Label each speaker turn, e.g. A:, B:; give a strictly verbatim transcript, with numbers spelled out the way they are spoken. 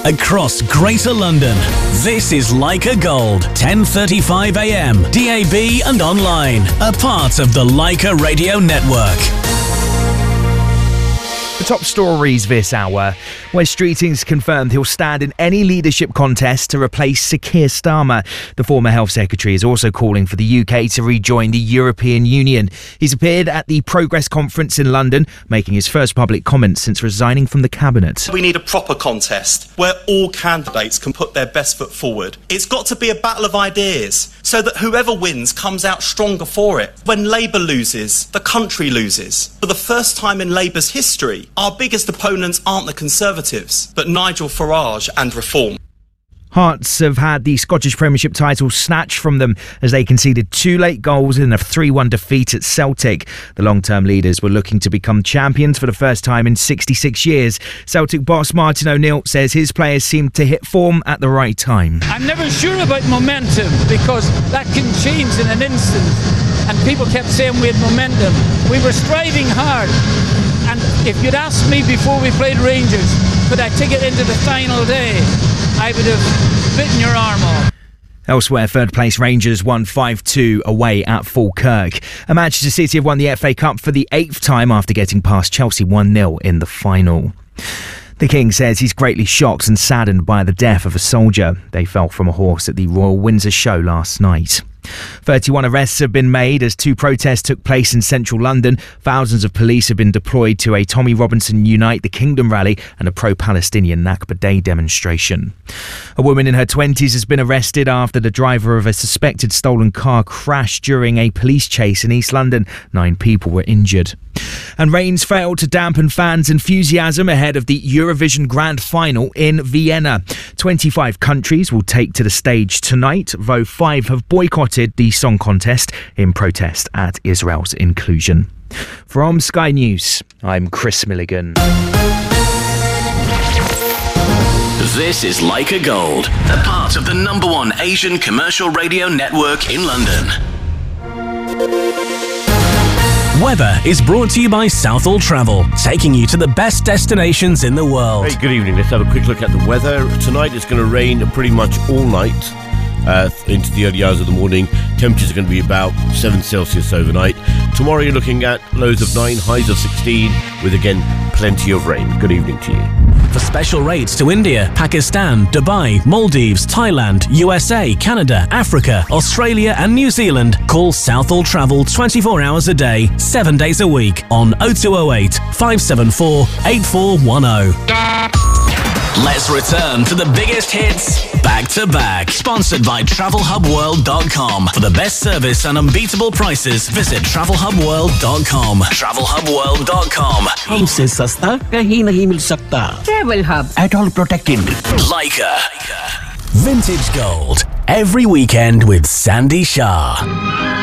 A: across Greater London. This is Leica Gold, ten thirty-five a m, D A B and online, a part of the Leica Radio Network.
B: The top stories this hour. Wes Streeting's confirmed he'll stand in any leadership contest to replace Sir Keir Starmer. The former Health Secretary is also calling for the U K to rejoin the European Union. He's appeared at the Progress Conference in London, making his first public comments since resigning from the Cabinet.
C: We need a proper contest where all candidates can put their best foot forward. It's got to be a battle of ideas so that whoever wins comes out stronger for it. When Labour loses, the country loses. For the first time in Labour's history, our biggest opponents aren't the Conservatives, but Nigel Farage and Reform.
B: Hearts have had the Scottish Premiership title snatched from them as they conceded two late goals in a three one defeat at Celtic. The long-term leaders were looking to become champions for the first time in sixty-six years. Celtic boss Martin O'Neill says his players seemed to hit form at the right time.
D: I'm never sure about momentum because that can change in an instant, and people kept saying we had momentum. We were striving hard. And if you'd asked me before we played Rangers, could I take it into the final day, I would have bitten your arm off.
B: Elsewhere, third place Rangers won five two away at Falkirk. And Manchester City have won the F A Cup for the eighth time after getting past Chelsea one nil in the final. The King says he's greatly shocked and saddened by the death of a soldier. They fell from a horse at the Royal Windsor Show last night. thirty-one arrests have been made as two protests took place in central London. Thousands of police have been deployed to a Tommy Robinson Unite the Kingdom rally and a pro-Palestinian Nakba Day demonstration. A woman in her twenties has been arrested after the driver of a suspected stolen car crashed during a police chase in East London. Nine people were injured. And rains failed to dampen fans' enthusiasm ahead of the Eurovision Grand Final in Vienna. twenty-five countries will take to the stage tonight, though five have boycotted the song contest in protest at Israel's inclusion. From Sky News, I'm Chris Milligan.
A: This is Leica Gold, a part of the number one Asian commercial radio network in London. Weather is brought to you by Southall Travel, taking you to the best destinations in the world.
E: Hey, good evening. Let's have a quick look at the weather. Tonight it's going to rain pretty much all night uh, into the early hours of the morning. Temperatures are going to be about seven Celsius overnight. Tomorrow you're looking at lows of nine, highs of sixteen, with again plenty of rain. Good evening to you.
A: For special rates to India, Pakistan, Dubai, Maldives, Thailand, U S A, Canada, Africa, Australia and New Zealand, call Southall Travel twenty-four hours a day, seven days a week on oh two oh eight, five seven four, eight four one oh. Let's return to the biggest hits back to back. Sponsored by travel hub world dot com. For the best service and unbeatable prices, visit travel hub world dot com. travel hub world dot com.
F: हमसे सस्ता कहीं नहीं मिल सकता. Travel Hub. At all protected.
A: Leica. Vintage Gold. Every weekend with Sandy Shah.